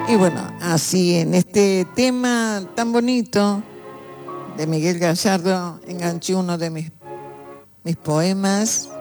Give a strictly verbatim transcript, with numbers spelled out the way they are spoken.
Y bueno, así en este tema tan bonito de Miguel Gallardo enganché uno de mis, mis poemas